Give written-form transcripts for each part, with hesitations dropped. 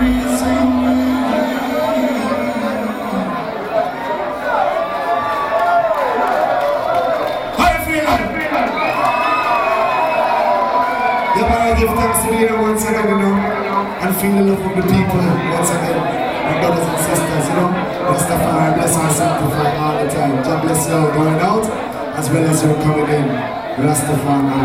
Give thanks to be here once again, you know, and feel the love of the people once again, my brothers and sisters, you know. Rastafari bless and sanctify all the time. God bless you all going out as well as you coming in. Rastafari.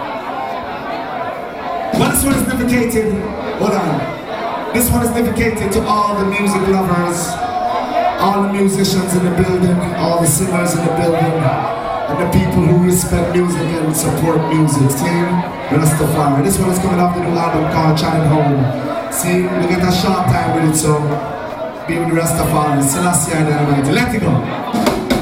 Well, this one is dedicated. Hold on. This one is dedicated to all the music lovers, all the musicians in the building, all the singers in the building, and the people who respect music and support music. Team Rastafari. This one is coming off the new album called Channing Home. See, we get a short time with it, so be with Rastafari. Selassie and Almighty. Let it go.